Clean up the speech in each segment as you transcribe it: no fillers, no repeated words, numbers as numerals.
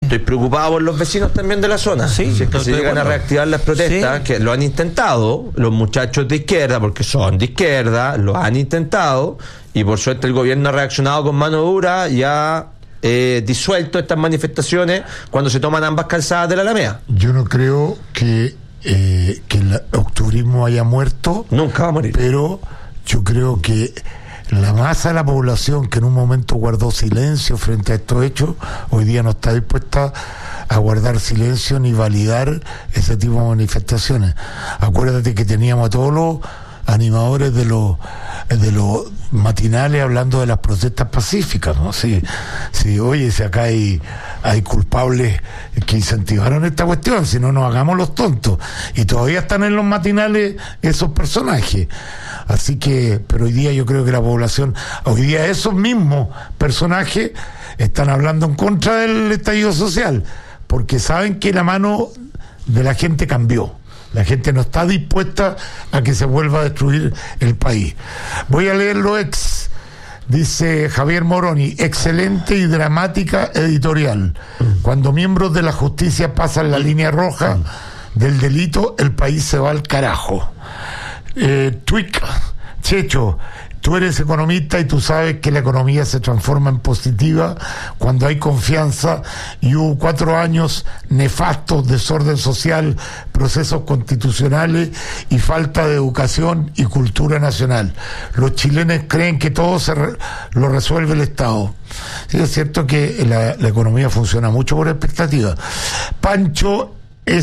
estoy preocupado por los vecinos también de la zona. Sí, si es que se llegan a reactivar las protestas, sí, que lo han intentado los muchachos de izquierda, porque son de izquierda, lo han intentado, y por suerte el gobierno ha reaccionado con mano dura y ha disuelto estas manifestaciones cuando se toman ambas calzadas de la Alameda. Yo no creo que el octubrismo haya muerto. Nunca va a morir. Pero yo creo que la masa de la población que en un momento guardó silencio frente a estos hechos, hoy día no está dispuesta a guardar silencio ni validar ese tipo de manifestaciones. Acuérdate que teníamos a todos los animadores de los matinales hablando de las protestas pacíficas, ¿no? Si acá hay culpables que incentivaron esta cuestión, si no nos hagamos los tontos, y todavía están en los matinales esos personajes. Así que, pero hoy día yo creo que la población, hoy día esos mismos personajes están hablando en contra del estallido social, porque saben que la mano de la gente cambió. La gente no está dispuesta a que se vuelva a destruir el país. Voy a leer lo dice Javier Moroni, excelente y dramática editorial. Cuando miembros de la justicia pasan la línea roja del delito, el país se va al carajo. Twig, Checho, tú eres economista y tú sabes que la economía se transforma en positiva cuando hay confianza, y hubo 4 años nefastos, desorden social, procesos constitucionales y falta de educación y cultura nacional. Los chilenos creen que todo lo resuelve el Estado. Sí, es cierto que la economía funciona mucho por expectativa. Pancho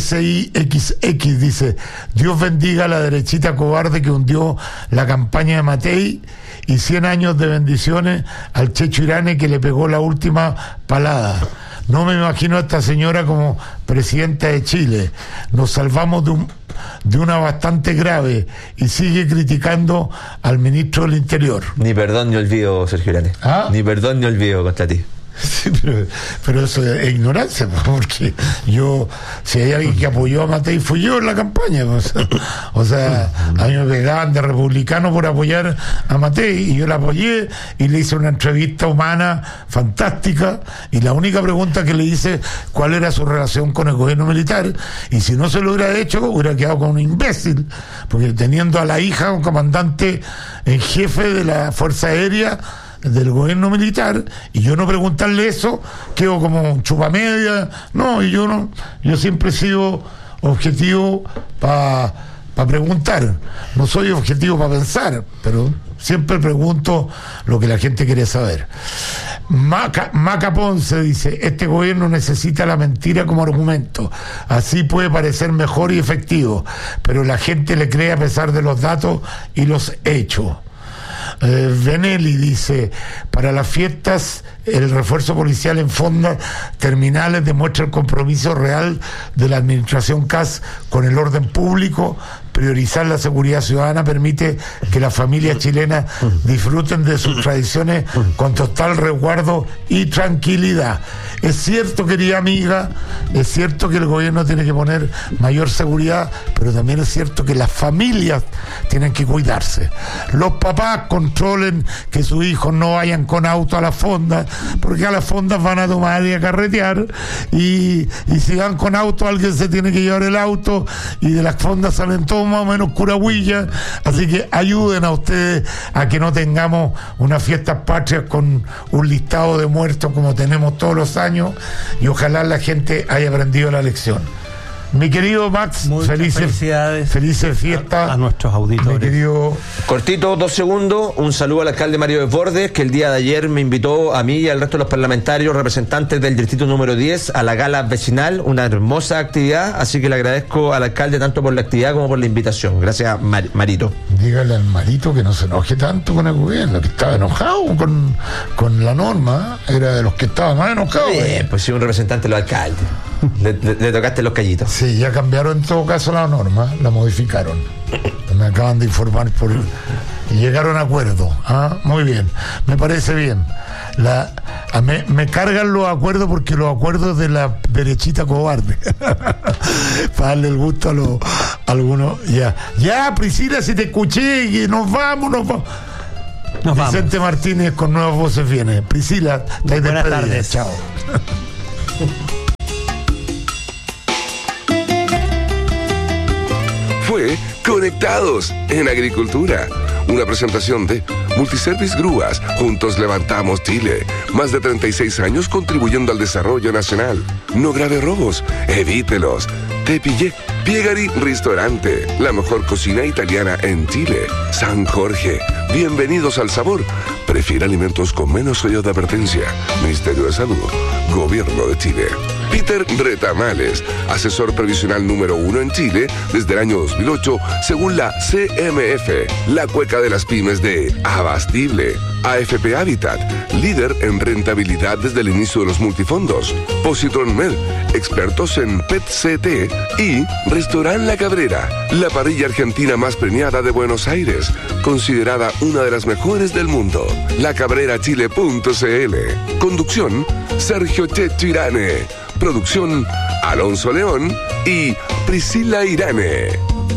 SIXX dice: Dios bendiga a la derechita cobarde que hundió la campaña de Matei, y 100 años de bendiciones al Checho Irane que le pegó la última palada. No me imagino a esta señora como presidenta de Chile. Nos salvamos de una bastante grave, y sigue criticando al ministro del Interior. Ni perdón ni olvido, Sergio Irane. Ni perdón ni olvido contra ti. Sí, pero eso es ignorancia, porque si hay alguien que apoyó a Matei fui yo en la campaña, o sea, a mí me pegaban de republicano por apoyar a Matei, y yo la apoyé y le hice una entrevista humana fantástica, y la única pregunta que le hice, cuál era su relación con el gobierno militar, y si no se lo hubiera hecho, hubiera quedado con un imbécil, porque teniendo a la hija un comandante en jefe de la Fuerza Aérea del gobierno militar, y yo no preguntarle eso, quedo como un chupamedia. No, yo siempre he sido objetivo para preguntar, no soy objetivo para pensar, pero siempre pregunto lo que la gente quiere saber. Maca Ponce dice: este gobierno necesita la mentira como argumento, así puede parecer mejor y efectivo, pero la gente le cree a pesar de los datos y los hechos. Benelli dice: para las fiestas el refuerzo policial en fondas terminales demuestra el compromiso real de la administración Kast con el orden público. Priorizar la seguridad ciudadana permite que las familias chilenas disfruten de sus tradiciones con total resguardo y tranquilidad. Es cierto, querida amiga, es cierto que el gobierno tiene que poner mayor seguridad, pero también es cierto que las familias tienen que cuidarse. Los papás controlen que sus hijos no vayan con auto a las fondas, porque a las fondas van a tomar y a carretear, y si van con auto alguien se tiene que llevar el auto, y de las fondas salen todos más o menos curahuillas. Así que ayuden a ustedes a que no tengamos unas fiestas patrias con un listado de muertos como tenemos todos los años, y ojalá la gente haya aprendido la lección. Mi querido Max, felices fiestas a nuestros auditores. Mi querido... Cortito, 2 segundos, un saludo al alcalde Mario Desbordes, que el día de ayer me invitó a mí y al resto de los parlamentarios representantes del distrito número 10 a la gala vecinal, una hermosa actividad, así que le agradezco al alcalde tanto por la actividad como por la invitación. Gracias, Marito. Dígale al Marito que no se enoje tanto con el gobierno, que estaba enojado con la norma, era de los que estaba más enojado. Pues sí, un representante de los alcaldes. Le tocaste los callitos. Sí, ya cambiaron en todo caso la norma, la modificaron. Me acaban de informar y llegaron a acuerdo. Muy bien, me parece bien. Me cargan los acuerdos, porque los acuerdos de la derechita cobarde para darle el gusto a algunos. Ya, Priscila, si te escuché, que nos vamos. Vicente Martínez con Nuevas Voces viene. Priscila, buenas tardes. Chao. fue Conectados en Agricultura. Una presentación de Multiservice Grúas. Juntos levantamos Chile. Más de 36 años contribuyendo al desarrollo nacional. No grave robos, evítelos. Te pillé. Piegari Ristorante, la mejor cocina italiana en Chile. San Jorge, bienvenidos al sabor. Prefiere alimentos con menos sellos de advertencia. Ministerio de Salud, Gobierno de Chile. Peter Retamales, asesor previsional número 1 en Chile desde el año 2008, según la CMF, la cueca de las pymes de Abastible. AFP Habitat, líder en rentabilidad desde el inicio de los multifondos. Positron Med, expertos en PET-CT. Y Restaurant La Cabrera, la parrilla argentina más premiada de Buenos Aires, considerada una de las mejores del mundo. lacabrerachile.cl. Conducción, Sergio Checho Irane. Producción, Alonso León y Priscila Irane.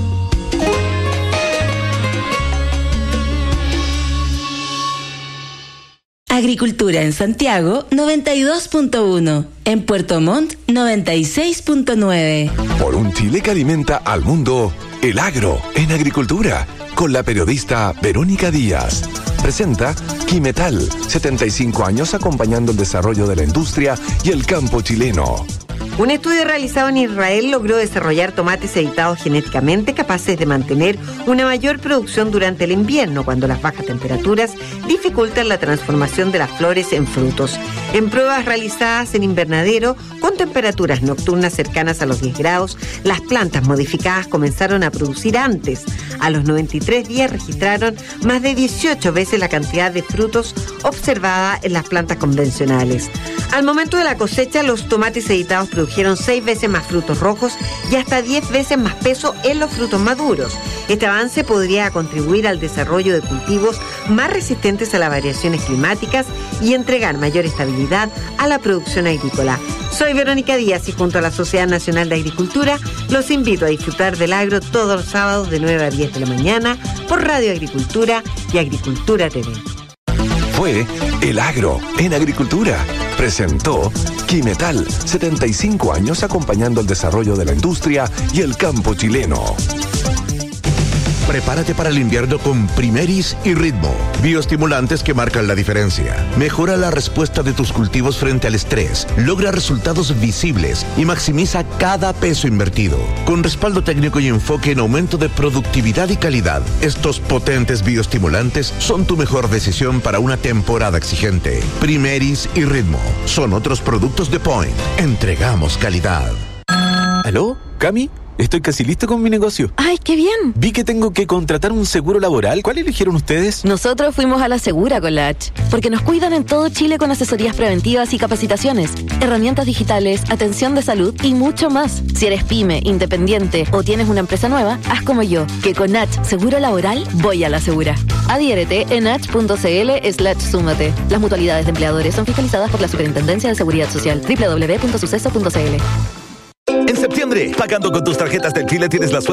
Agricultura en Santiago 92.1, en Puerto Montt 96.9. Por un Chile que alimenta al mundo, El Agro en Agricultura, con la periodista Verónica Díaz. Presenta Quimetal, 75 años acompañando el desarrollo de la industria y el campo chileno. Un estudio realizado en Israel logró desarrollar tomates editados genéticamente capaces de mantener una mayor producción durante el invierno, cuando las bajas temperaturas dificultan la transformación de las flores en frutos. En pruebas realizadas en invernadero, con temperaturas nocturnas cercanas a los 10 grados, las plantas modificadas comenzaron a producir antes. A los 93 días registraron más de 18 veces la cantidad de frutos observada en las plantas convencionales. Al momento de la cosecha, los tomates editados produjeron 6 veces más frutos rojos y hasta 10 veces más peso en los frutos maduros. Este avance podría contribuir al desarrollo de cultivos más resistentes a las variaciones climáticas y entregar mayor estabilidad a la producción agrícola. Soy Verónica Díaz y junto a la Sociedad Nacional de Agricultura los invito a disfrutar del agro todos los sábados de 9 a 10 de la mañana por Radio Agricultura y Agricultura TV. Fue El Agro en Agricultura. Presentó Quimetal, 75 años acompañando el desarrollo de la industria y el campo chileno. Prepárate para el invierno con Primeris y Ritmo, bioestimulantes que marcan la diferencia. Mejora la respuesta de tus cultivos frente al estrés, logra resultados visibles y maximiza cada peso invertido. Con respaldo técnico y enfoque en aumento de productividad y calidad, estos potentes bioestimulantes son tu mejor decisión para una temporada exigente. Primeris y Ritmo son otros productos de Point. Entregamos calidad. ¿Aló? ¿Cami? Estoy casi listo con mi negocio. ¡Ay, qué bien! Vi que tengo que contratar un seguro laboral. ¿Cuál eligieron ustedes? Nosotros fuimos a la Segura con la H, porque nos cuidan en todo Chile con asesorías preventivas y capacitaciones, herramientas digitales, atención de salud y mucho más. Si eres pyme, independiente o tienes una empresa nueva, haz como yo, que con H Seguro Laboral voy a la Segura. Adhiérete en h.cl/súmate. Las mutualidades de empleadores son fiscalizadas por la Superintendencia de Seguridad Social. www.suceso.cl. En septiembre, pagando con tus tarjetas del Chile tienes la suerte